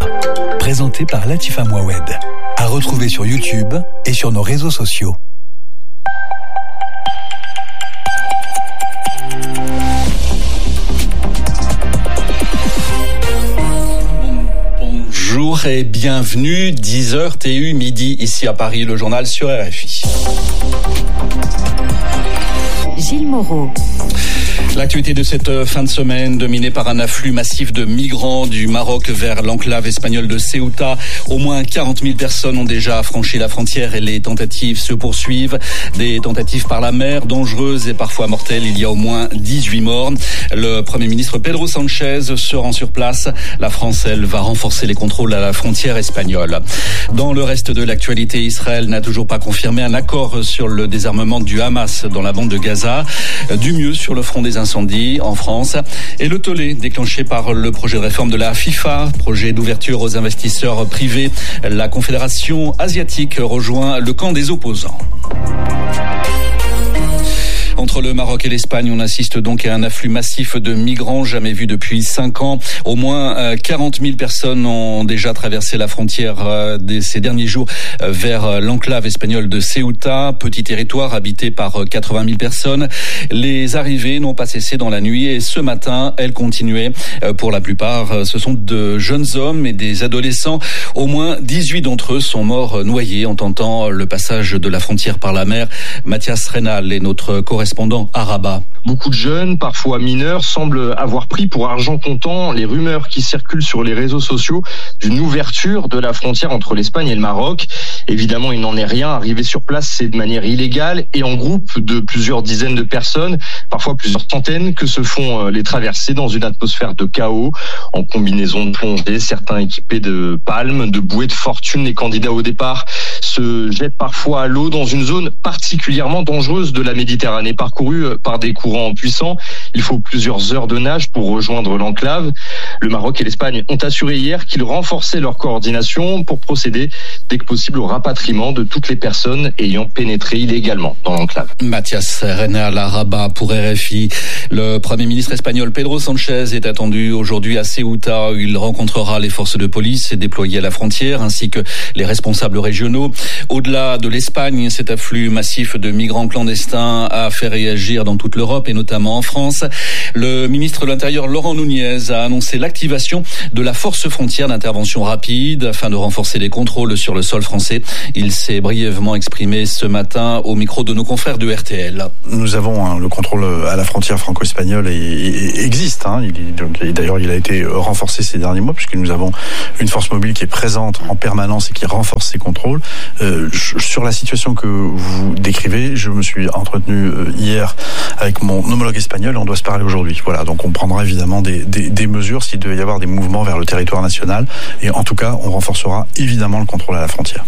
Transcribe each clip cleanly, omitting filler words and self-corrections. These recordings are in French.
présenté par Latifa Mouawed. À retrouver sur YouTube et sur nos réseaux sociaux. Bonjour et bienvenue, 10h TU midi ici à Paris, le journal sur RFI. Gilles Moreau. L'actualité de cette fin de semaine dominée par un afflux massif de migrants du Maroc vers l'enclave espagnole de Ceuta. Au moins 40 000 personnes ont déjà franchi la frontière et les tentatives se poursuivent. Des tentatives par la mer, dangereuses et parfois mortelles. Il y a au moins 18 morts. Le Premier ministre Pedro Sánchez se rend sur place. La France, elle, va renforcer les contrôles à la frontière espagnole. Dans le reste de l'actualité, Israël n'a toujours pas confirmé un accord sur le désarmement du Hamas dans la bande de Gaza. Du mieux sur le front des incendies en France et le tollé déclenché par le projet de réforme de la FIFA, projet d'ouverture aux investisseurs privés. La Confédération asiatique rejoint le camp des opposants. Entre le Maroc et l'Espagne, on assiste donc à un afflux massif de migrants jamais vu depuis 5 ans. Au moins 40 000 personnes ont déjà traversé la frontière ces derniers jours vers l'enclave espagnole de Ceuta, petit territoire habité par 80 000 personnes. Les arrivées n'ont pas cessé dans la nuit et ce matin, elles continuaient. Pour la plupart, ce sont de jeunes hommes et des adolescents. Au moins 18 d'entre eux sont morts noyés en tentant le passage de la frontière par la mer. Mathias Reynal est notre correspondant à Rabat. Beaucoup de jeunes, parfois mineurs, semblent avoir pris pour argent comptant les rumeurs qui circulent sur les réseaux sociaux d'une ouverture de la frontière entre l'Espagne et le Maroc. Évidemment, il n'en est rien. Arriver sur place, c'est de manière illégale et en groupe de plusieurs dizaines de personnes, parfois plusieurs centaines, que se font les traversées dans une atmosphère de chaos, en combinaison de plongée, certains équipés de palmes, de bouées de fortune. Les candidats au départ se jettent parfois à l'eau dans une zone particulièrement dangereuse de la Méditerranée, parcourue par des courants puissants. Il faut plusieurs heures de nage pour rejoindre l'enclave. Le Maroc et l'Espagne ont assuré hier qu'ils renforçaient leur coordination pour procéder dès que possible au rapatriement de toutes les personnes ayant pénétré illégalement dans l'enclave. Mathias Reynal à Rabat pour RFI. Le Premier ministre espagnol Pedro Sánchez est attendu aujourd'hui à Ceuta où il rencontrera les forces de police déployées à la frontière ainsi que les responsables régionaux. Au-delà de l'Espagne, cet afflux massif de migrants clandestins a fait réagir dans toute l'Europe et notamment en France. Le ministre de l'Intérieur Laurent Nunez a annoncé l'activation de la force frontière d'intervention rapide afin de renforcer les contrôles sur le sol français. Il s'est brièvement exprimé ce matin au micro de nos confrères de RTL. Nous avons le contrôle à la frontière franco-espagnole et existe. D'ailleurs, il a été renforcé ces derniers mois puisque nous avons une force mobile qui est présente en permanence et qui renforce ces contrôles. Sur la situation que vous décrivez, je me suis entretenu hier avec mon homologue espagnol et on doit se parler aujourd'hui. Voilà, donc on prendra évidemment des mesures s'il devait y avoir des mouvements vers le territoire national et en tout cas, on renforcera évidemment le contrôle à la frontière.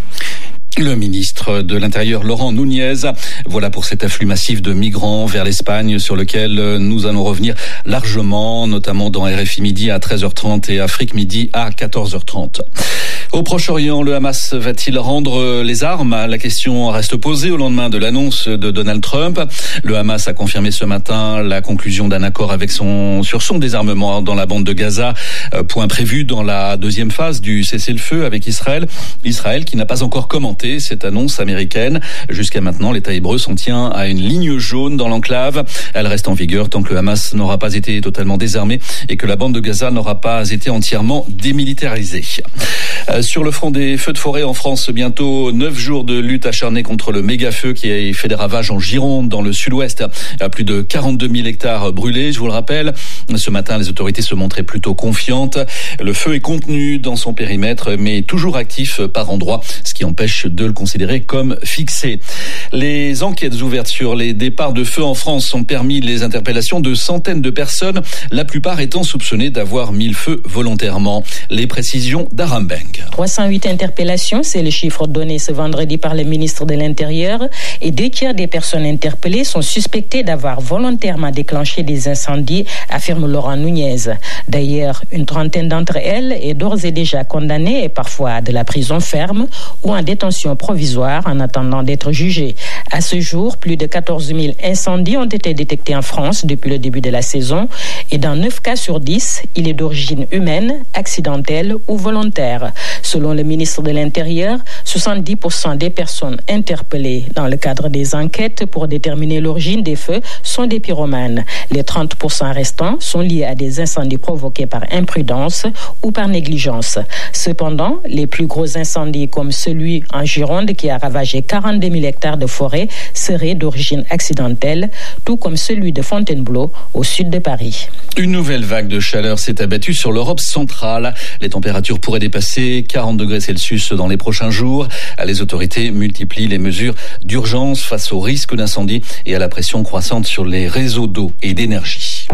Le ministre de l'Intérieur Laurent Nunez. Voilà pour cet afflux massif de migrants vers l'Espagne sur lequel nous allons revenir largement, notamment dans RFI Midi à 13h30 et Afrique Midi à 14h30. Au Proche-Orient, le Hamas va-t-il rendre les armes ? La question reste posée au lendemain de l'annonce de Donald Trump. Le Hamas a confirmé ce matin la conclusion d'un accord sur son désarmement dans la bande de Gaza, point prévu dans la deuxième phase du cessez-le-feu avec Israël. Israël qui n'a pas encore commenté cette annonce américaine. Jusqu'à maintenant, l'État hébreu s'en tient à une ligne jaune dans l'enclave. Elle reste en vigueur tant que le Hamas n'aura pas été totalement désarmé et que la bande de Gaza n'aura pas été entièrement démilitarisée. Sur le front des feux de forêt en France, bientôt 9 jours de lutte acharnée contre le méga-feu qui a fait des ravages en Gironde, dans le sud-ouest. Plus de 42 000 hectares brûlés, je vous le rappelle. Ce matin, les autorités se montraient plutôt confiantes. Le feu est contenu dans son périmètre, mais toujours actif par endroits, ce qui empêche de le considérer comme fixé. Les enquêtes ouvertes sur les départs de feu en France ont permis les interpellations de centaines de personnes, la plupart étant soupçonnées d'avoir mis le feu volontairement. Les précisions d'Arambeck. Meng. 308 interpellations, c'est le chiffre donné ce vendredi par le ministre de l'Intérieur. Et 2/3 des personnes interpellées sont suspectées d'avoir volontairement déclenché des incendies, affirme Laurent Nunez. D'ailleurs, une trentaine d'entre elles est d'ores et déjà condamnée et parfois à de la prison ferme ou en détention provisoire en attendant d'être jugée. À ce jour, plus de 14 000 incendies ont été détectés en France depuis le début de la saison et dans 9 cas sur 10, il est d'origine humaine, accidentelle ou volontaire. Selon le ministre de l'Intérieur, 70% des personnes interpellées dans le cadre des enquêtes pour déterminer l'origine des feux sont des pyromanes. Les 30% restants sont liés à des incendies provoqués par imprudence ou par négligence. Cependant, les plus gros incendies comme celui en Gironde qui a ravagé 42 000 hectares de forêt seraient d'origine accidentelle, tout comme celui de Fontainebleau au sud de Paris. Une nouvelle vague de chaleur s'est abattue sur l'Europe centrale. Les températures pourraient dépasser 40 degrés Celsius dans les prochains jours. Les autorités multiplient les mesures d'urgence face au risque d'incendie et à la pression croissante sur les réseaux d'eau et d'énergie.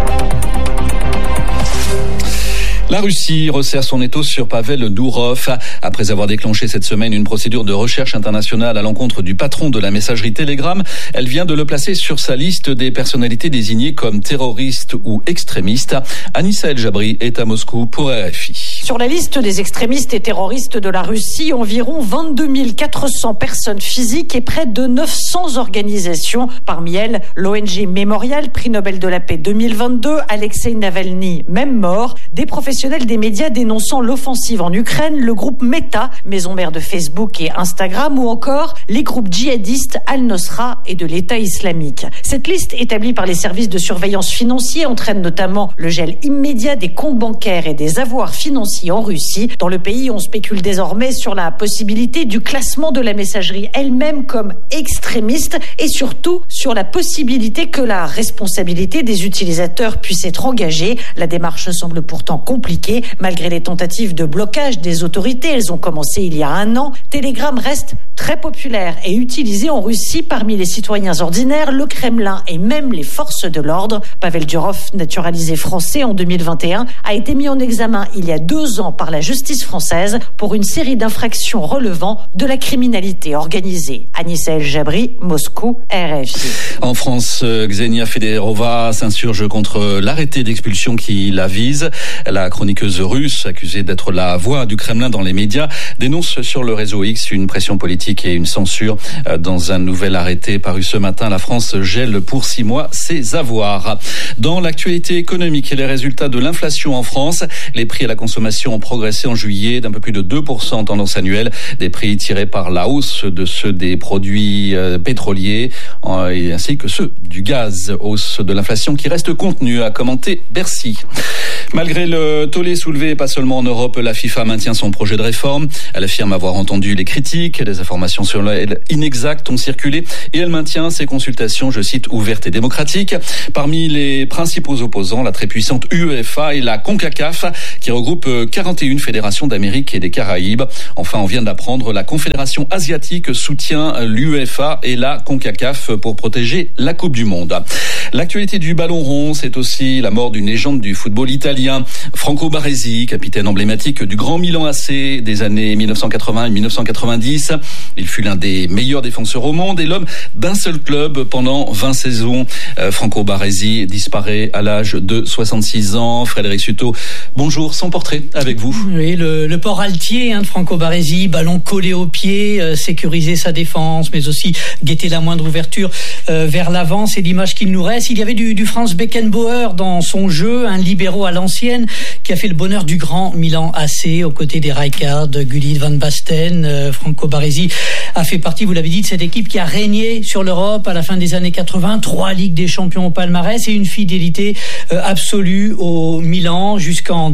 La Russie resserre son étau sur Pavel Dourov. Après avoir déclenché cette semaine une procédure de recherche internationale à l'encontre du patron de la messagerie Telegram, elle vient de le placer sur sa liste des personnalités désignées comme terroristes ou extrémistes. Anissa El Jabri est à Moscou pour RFI. Sur la liste des extrémistes et terroristes de la Russie, environ 22 400 personnes physiques et près de 900 organisations. Parmi elles, l'ONG Mémorial, prix Nobel de la paix 2022, Alexei Navalny, même mort, des professionnels des médias dénonçant l'offensive en Ukraine, le groupe Meta, maison mère de Facebook et Instagram, ou encore les groupes djihadistes Al-Nosra et de l'État islamique. Cette liste établie par les services de surveillance financiers entraîne notamment le gel immédiat des comptes bancaires et des avoirs financiers en Russie. Dans le pays, on spécule désormais sur la possibilité du classement de la messagerie elle-même comme extrémiste et surtout sur la possibilité que la responsabilité des utilisateurs puisse être engagée. La démarche semble pourtant compliquée. Malgré les tentatives de blocage des autorités, elles ont commencé il y a 1 an. Telegram reste très populaire et utilisé en Russie parmi les citoyens ordinaires, le Kremlin et même les forces de l'ordre. Pavel Durov, naturalisé français en 2021, a été mis en examen il y a 2 ans par la justice française pour une série d'infractions relevant de la criminalité organisée. Anissa El Jabri, Moscou, RFI. En France, Ksenia Federova s'insurge contre l'arrêté d'expulsion qui la vise. La chroniqueuse russe, accusée d'être la voix du Kremlin dans les médias, dénonce sur le réseau X une pression politique et une censure. Dans un nouvel arrêté paru ce matin, la France gèle pour 6 mois ses avoirs. Dans l'actualité économique et les résultats de l'inflation en France, les prix à la consommation ont progressé en juillet d'un peu plus de 2% en tendance annuelle. Des prix tirés par la hausse de ceux des produits pétroliers ainsi que ceux du gaz. Hausse de l'inflation qui reste contenue, a commenté Bercy. Malgré le tollé soulevé, pas seulement en Europe, la FIFA maintient son projet de réforme. Elle affirme avoir entendu les critiques, des informations sur elle inexactes ont circulé et elle maintient ses consultations, je cite, ouvertes et démocratiques. Parmi les principaux opposants, la très puissante UEFA et la CONCACAF qui regroupe 41 fédérations d'Amérique et des Caraïbes. Enfin, on vient d'apprendre, la Confédération asiatique soutient l'UEFA et la CONCACAF pour protéger la Coupe du Monde. L'actualité du ballon rond, c'est aussi la mort d'une légende du football italien, Franco Baresi, capitaine emblématique du Grand Milan AC des années 1980 et 1990. Il fut l'un des meilleurs défenseurs au monde et l'homme d'un seul club pendant 20 saisons. Franco Baresi disparaît à l'âge de 66 ans. Frédéric Suto, bonjour, son portrait avec vous. Oui, le port altier de Franco Baresi, ballon collé au pied, sécuriser sa défense, mais aussi guetter la moindre ouverture vers l'avant, c'est l'image qu'il nous reste. Il y avait du Franz Beckenbauer dans son jeu, un libéro à l'ancienne qui a fait le bonheur du Grand Milan AC aux côtés des Rijkaard, Gullit, Van Basten. Franco Baresi a fait partie, vous l'avez dit, de cette équipe qui a régné sur l'Europe à la fin des années 80, 3 Ligues des Champions au palmarès et une fidélité absolue au Milan jusqu'en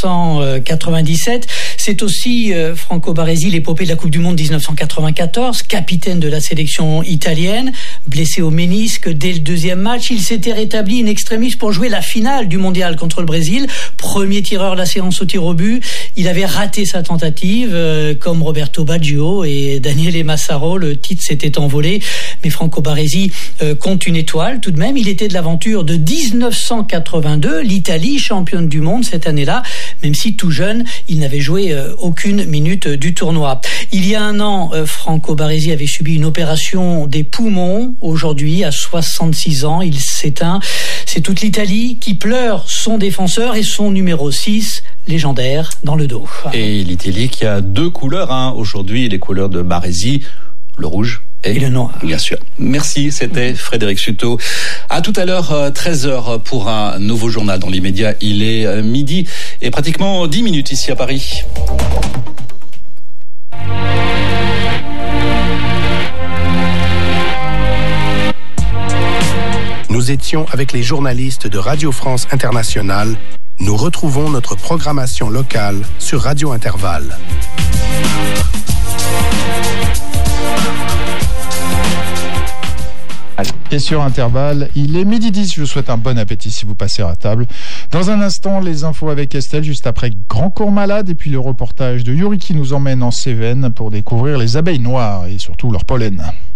1997. C'est aussi Franco Baresi, l'épopée de la Coupe du Monde 1994, capitaine de la sélection italienne, blessé au ménisque dès le 2e match. Il s'était rétabli in extremis pour jouer la finale du mondial contre le Brésil, premier des tireurs la séance au tir au but. Il avait raté sa tentative, comme Roberto Baggio et Daniele Massaro. Le titre s'était envolé, mais Franco Baresi compte une étoile tout de même. Il était de l'aventure de 1982, l'Italie championne du monde cette année-là, même si tout jeune, il n'avait joué aucune minute du tournoi. Il y a un an, Franco Baresi avait subi une opération des poumons. Aujourd'hui, à 66 ans, il s'éteint. C'est toute l'Italie qui pleure son défenseur et son numéro 6, légendaire, dans le dos. Et l'Italie qui a 2 couleurs, aujourd'hui, les couleurs de Baresi, le rouge et le noir. Bien sûr. Merci, c'était Frédéric Suto. À tout à l'heure, 13h pour un nouveau journal. Dans l'immédiat, il est midi et pratiquement 10 minutes ici à Paris. Nous étions avec les journalistes de Radio France Internationale. Nous retrouvons notre programmation locale sur Radio Intervalle. Et sur Intervalle, il est 12h10. Je vous souhaite un bon appétit si vous passez à table. Dans un instant, les infos avec Estelle, juste après Grand Cours Malade, et puis le reportage de Yuri qui nous emmène en Cévennes pour découvrir les abeilles noires et surtout leur pollen.